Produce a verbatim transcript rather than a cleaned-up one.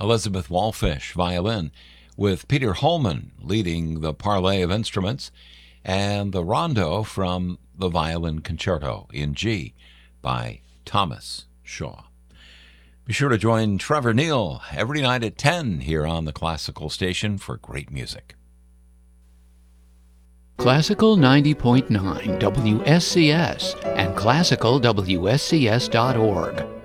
Elizabeth Wallfish, violin, with Peter Holman leading the parley of instruments, and the rondo from the Violin Concerto in G by Thomas Shaw. Be sure to join Trevor Neal every night at ten here on the Classical Station for great music. Classical ninety point nine W S C S and classical W S C S dot org.